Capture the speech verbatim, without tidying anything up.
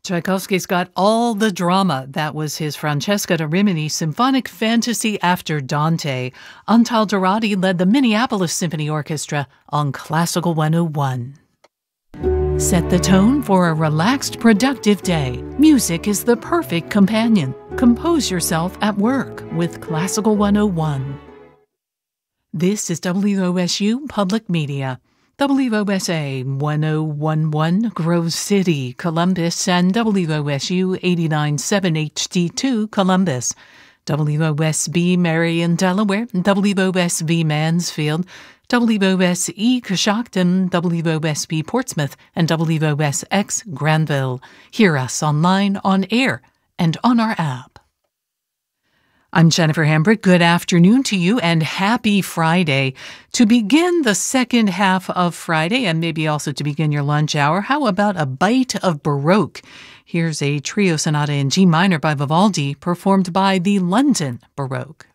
Tchaikovsky's got all the drama. That was his Francesca da Rimini symphonic fantasy after Dante. Antal Dorati led the Minneapolis Symphony Orchestra on Classical one oh one. Set the tone for a relaxed, productive day. Music is the perfect companion. Compose yourself at work with Classical one oh one. This is W O S U Public Media. W O S A one oh one point one Grove City, Columbus, and W O S U eighty-nine point seven H D two Columbus, W O S B Marion, Delaware, W O S V Mansfield, W O S E Coshocton, W O S B Portsmouth, and W O S X Granville. Hear us online, on air, and on our app. I'm Jennifer Hambrick. Good afternoon to you and happy Friday. To begin the second half of Friday and maybe also to begin your lunch hour, how about a bite of Baroque? Here's a trio sonata in G minor by Vivaldi performed by the London Baroque.